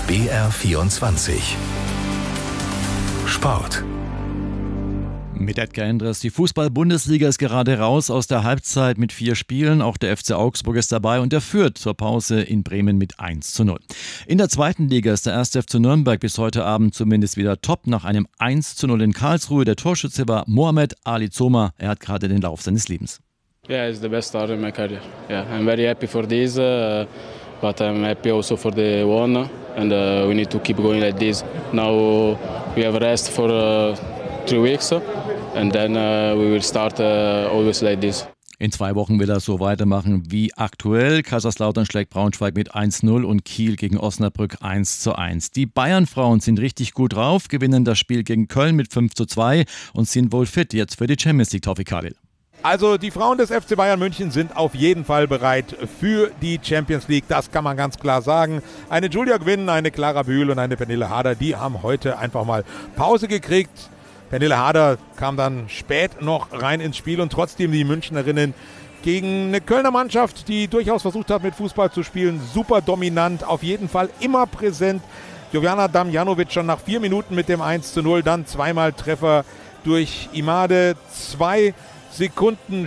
BR24 Sport. Mit Edgar Endres. Die Fußball-Bundesliga ist gerade raus aus der Halbzeit mit 4 Spielen. Auch der FC Augsburg ist dabei und er führt zur Pause in Bremen mit 1:0. In der zweiten Liga ist der 1. FC Nürnberg bis heute Abend zumindest wieder top. Nach einem 1:0 in Karlsruhe. Der Torschütze war Mohamed Ali Zoma. Er hat gerade den Lauf seines Lebens. Yeah, it's the best start in my career. Yeah, I'm very happy for this, but I'm happy also for the one, and we need to keep going like this. Now we have rest for 3 weeks, and then we will start always like this. In 2 Wochen will er so weitermachen wie aktuell. Kaiserslautern schlägt Braunschweig mit 1:0 und Kiel gegen Osnabrück 1:1. Die Bayern-Frauen sind richtig gut drauf, gewinnen das Spiel gegen Köln mit 5:2 und sind wohl fit jetzt für die Champions League, Tawfik Khalil. Also die Frauen des FC Bayern München sind auf jeden Fall bereit für die Champions League, das kann man ganz klar sagen. Eine Julia Gwynn, eine Clara Bühl und eine Pernille Harder, die haben heute einfach mal Pause gekriegt. Pernille Harder kam dann spät noch rein ins Spiel und trotzdem die Münchnerinnen gegen eine Kölner Mannschaft, die durchaus versucht hat, mit Fußball zu spielen, super dominant, auf jeden Fall immer präsent. Jovana Damjanovic schon nach 4 Minuten mit dem 1:0, dann zweimal Treffer durch Imade, 2 Sekunden